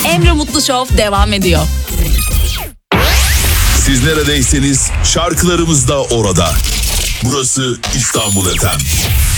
Emre Mutlu Show devam ediyor. Siz neredeyseniz şarkılarımız da orada. Burası İstanbul FM.